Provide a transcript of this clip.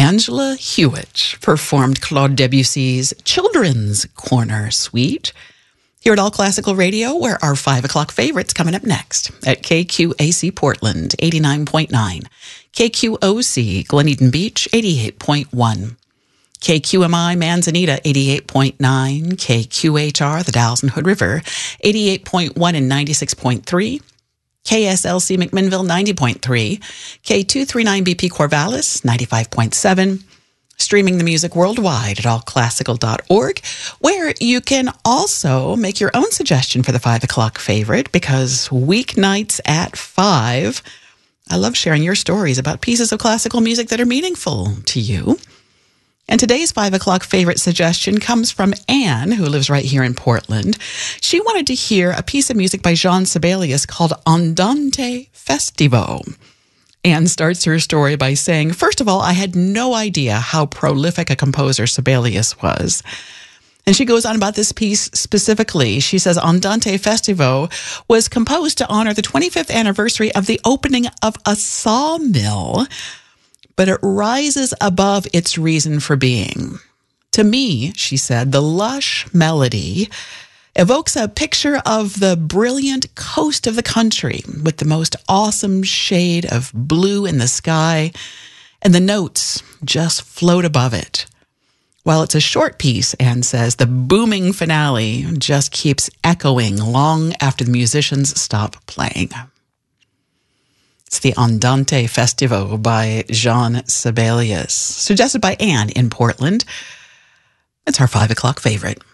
Angela Hewitt performed Claude Debussy's Children's Corner Suite here at All Classical Radio, where our 5 o'clock favorites coming up next at KQAC Portland, 89.9, KQOC Glen Beach, 88.1, KQMI Manzanita, 88.9, KQHR, the Dalles and Hood River, 88.1 and 96.3, KSLC McMinnville, 90.3, K239BP Corvallis, 95.7, streaming the music worldwide at allclassical.org, where you can also make your own suggestion for the 5 o'clock favorite, because weeknights at 5, I love sharing your stories about pieces of classical music that are meaningful to you. And today's 5 o'clock favorite suggestion comes from Anne, who lives right here in Portland. She wanted to hear a piece of music by Jean Sibelius called Andante Festivo. Anne starts her story by saying, first of all, I had no idea how prolific a composer Sibelius was. And she goes on about this piece specifically. She says, Andante Festivo was composed to honor the 25th anniversary of the opening of a sawmill, but it rises above its reason for being. To me, she said, the lush melody evokes a picture of the brilliant coast of the country with the most awesome shade of blue in the sky, and the notes just float above it. While it's a short piece, Anne says, the booming finale just keeps echoing long after the musicians stop playing. It's the Andante Festivo by Jean Sibelius, suggested by Anne in Portland. It's our 5 o'clock favorite.